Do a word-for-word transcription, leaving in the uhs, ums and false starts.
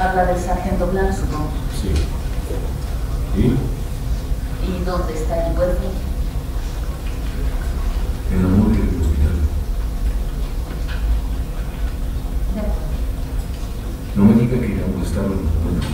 Habla del sargento Blanc, supongo. Sí. ¿Y? ¿Y dónde está el cuerpo? En la morgue del hospital. De acuerdo. No me diga que irá a molestarlo en el momento.